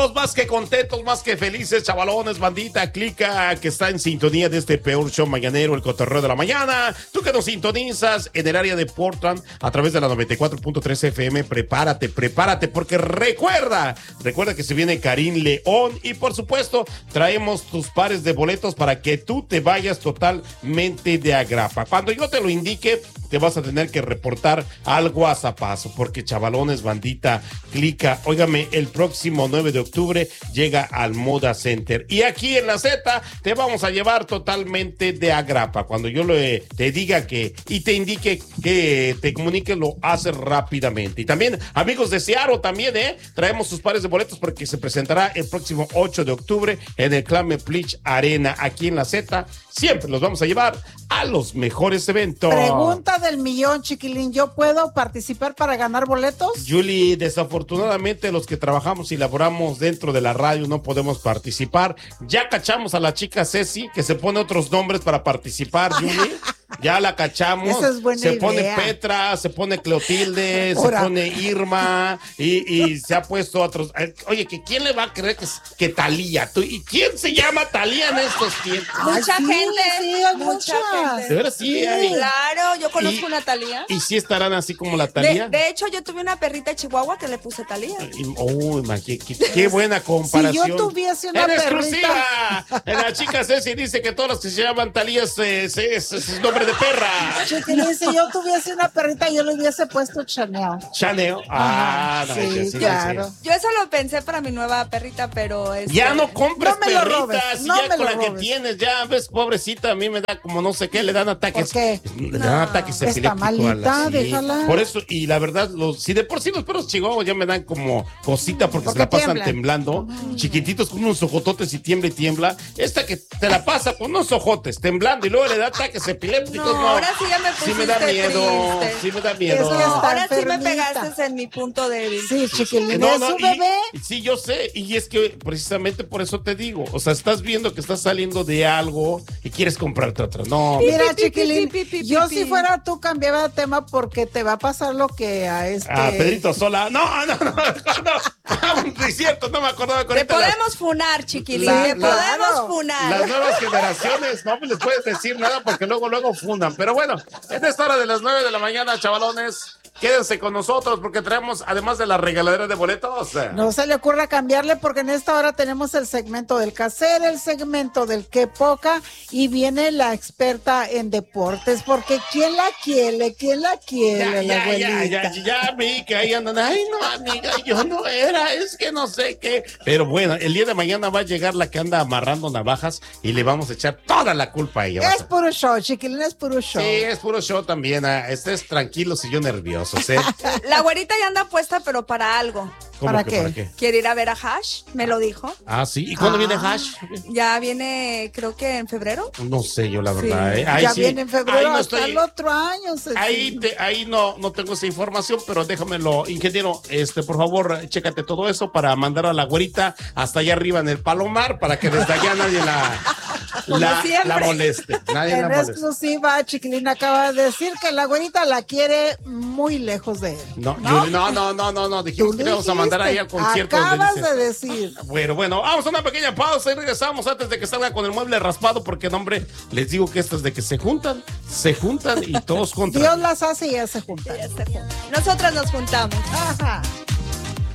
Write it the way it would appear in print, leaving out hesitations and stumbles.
Más que contentos, más que felices, chavalones, bandita, clica, que está en sintonía de este peor show mañanero, el cotorreo de la mañana. Tú que nos sintonizas en el área de Portland a través de la 94.3 FM, prepárate, porque recuerda que se viene Karim León y por supuesto traemos tus pares de boletos para que tú te vayas totalmente de agrapa. Cuando yo te lo indique, te vas a tener que reportar al WhatsAppazo, porque chavalones, bandita, clica, óigame, el próximo 9 de octubre llega al Moda Center y aquí en la Z te vamos a llevar totalmente de agrapa. Cuando yo te diga y te indique que te comunique, lo haces rápidamente. Y también, amigos de Seattle, también, traemos sus pares de boletos porque se presentará el próximo 8 de octubre en el Climate Pledge Arena, aquí en la Z. Siempre los vamos a llevar a los mejores eventos. Pregunta del millón, chiquilín, ¿yo puedo participar para ganar boletos? Julie, desafortunadamente los que trabajamos y laboramos dentro de la radio no podemos participar. Ya cachamos a la chica Ceci, que se pone otros nombres para participar, Julie. Ya la cachamos. Esa es buena idea. Pone Petra, se pone Cleotilde, se pone Irma y se ha puesto otros. Oye, ¿quién le va a creer que Talía? ¿Y quién se llama Talía en estos tiempos? Mucha gente. Sí, mucha gente. De veras, sí. Claro, yo conozco una Talía. ¿Y sí estarán así como la Talía? De hecho, yo tuve una perrita chihuahua que le puse Talía. Qué buena comparación. Si yo tuviese una perrita. exclusiva. La chica Ceci dice que todos los que se llaman Talía es nombre de perra. Chiquilín, si yo tuviese una perrita, yo le hubiese puesto Chanel. Chanel. Sí, claro. Yo eso lo pensé para mi nueva perrita, pero ya no compres perritas, no ya con la que tienes, ya ves, pobrecita, a mí me da como no sé qué, le dan ataques. ¿Por qué? Le dan ataques está malita, déjala. Por eso, y la verdad, si de por sí los perros chihuahuas ya me dan como cosita porque se la pasan temblando, chiquititos con unos ojototes y tiembla. Esta que te la pasa con unos ojotes temblando y luego le da ataques epilépticos. No, ahora sí ya me pusiste me da miedo, triste. sí me da miedo. Ahora sí me pegaste en mi punto débil. Sí, chiquilín, ¿es su bebé? Sí, yo sé, y es que precisamente por eso te digo, o sea, estás viendo que estás saliendo de algo y quieres comprarte otra. No, mira, chiquilín, yo si fuera tú cambiaba de tema porque te va a pasar lo que a Pedrito Sola. No, es cierto, no me acordaba con te podemos funar, chiquilín, te podemos funar. Las nuevas generaciones, no les puedes decir nada porque luego fundan. Pero bueno, en esta hora de las 9 de la mañana, chavalones, quédense con nosotros porque traemos, además de la regaladera de boletos. No se le ocurra cambiarle porque en esta hora tenemos el segmento del Caser, el segmento del Qué Poca y viene la experta en deportes porque ¿quién la quiere? La abuelita. Ya vi que ahí andan. Ay, no, amiga, yo no era, es que no sé qué. Pero bueno, el día de mañana va a llegar la que anda amarrando navajas y le vamos a echar toda la culpa a ella. Es puro show, chiquilín, es puro show. Sí, es puro show también. Estés tranquilos y yo nervioso. La güerita ya anda puesta, pero para algo. ¿Para qué? Quiere ir a ver a Hash, me lo dijo. Ah, sí. ¿Y cuándo viene Hash? Ya viene, creo que en febrero. No sé yo la verdad. Sí. Ya viene en febrero hasta el otro año. Ahí no tengo esa información, pero déjamelo, ingeniero, por favor, chécate todo eso para mandar a la güerita hasta allá arriba en el Palomar para que desde allá nadie la moleste. En exclusiva, chiquilín acaba de decir que la güerita la quiere muy lejos de él. No. Dijimos que le vamos a mandar ahí al concierto. Acabas de decir. Bueno, vamos a una pequeña pausa y regresamos antes de que salga con el mueble raspado, porque, no, hombre, les digo que estas de que se juntan y todos contra. Dios las hace y ya se juntan. Nosotras nos juntamos. Ajá.